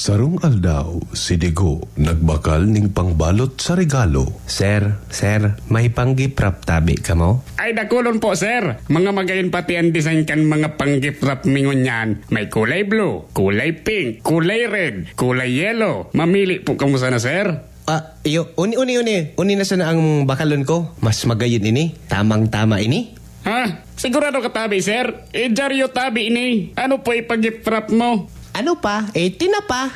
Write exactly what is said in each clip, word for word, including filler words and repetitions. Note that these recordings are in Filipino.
Sarong aldaw, si Digo nagbakal ning pangbalot sa regalo. Sir, sir, may pang-gift-wrap tabi ka mo? Ay dakulon po sir. Mga magayon pati ang design kan mga pang-gift-wrap mingon yan. May kulay blue, kulay pink, kulay red, kulay yellow. Mamili po kamo sana sir. Ah, iyo, uni, uni, uni. Uni na sana ang bakalon ko. Mas magayon ini. Tamang-tama ini. Ha? Sigurado ka tabi sir? E jaryo tabi ini. Ano po ipag-gift-wrap mo? Ano pa? Eh, tinapa.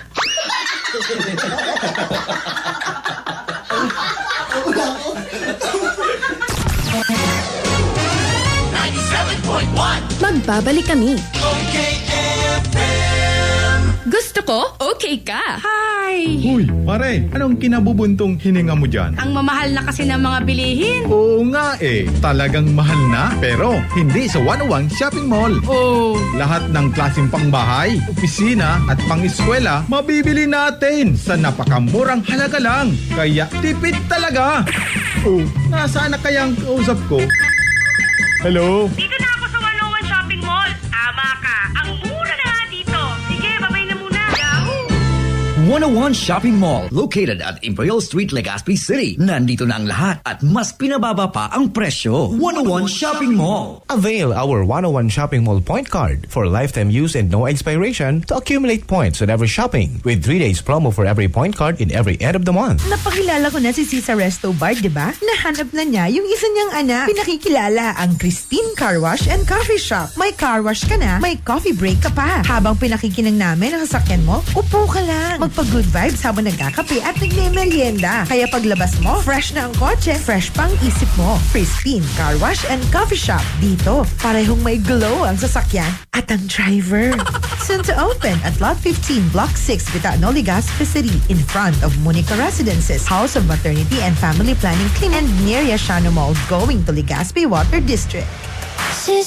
ninety-seven point one Magbabalik kami. Okay F M. Gusto ko, okay ka. Hi! Huy, pare, anong kinabubuntong hininga mo dyan? Ang mamahal na kasi ng mga bilihin. Oo nga eh, talagang mahal na. Pero hindi sa one oh one Shopping Mall. Oh. Lahat ng klaseng pangbahay, opisina at pang-eskwela, mabibili natin sa napakamurang halaga lang. Kaya tipid talaga. Oh, nasaan na kaya ang kausap ko? Hello? Dito na ako sa one oh one Shopping Mall. Tama ka. Ang mura na nga dito. Sige, babay na muna. Yahoo! one oh one Shopping Mall, located at Imperial Street, Legazpi City. Nandito na ang lahat at mas pinababa pa ang presyo. one oh one Shopping Mall. Avail our one oh one Shopping Mall point card for lifetime use and no expiration to accumulate points on every shopping with three days promo for every point card in every end of the month. Napakilala ko na si Cesar Resto Bar, di ba? Nahanap na niya yung isa niyang anak. Pinakikilala ang Christine Car Wash and Coffee Shop. May car wash ka na, may coffee break ka pa. Habang pinakikinang namin ang sasakyan mo, upo ka lang. Magpa-good vibes habang nagkakape at nagme-merienda. Kaya paglabas mo, fresh na ang kotse, fresh pang isip mo. Christine Car Wash and Coffee Shop. Dito, parehong may glow ang sasakyan at ang driver. Soon to open at Lot fifteen, Block six, Vitano, Legazpi City, in front of Monica Residences, House of Maternity and Family Planning Clinic, and near Yashano Mall, going to Legazpi Water District.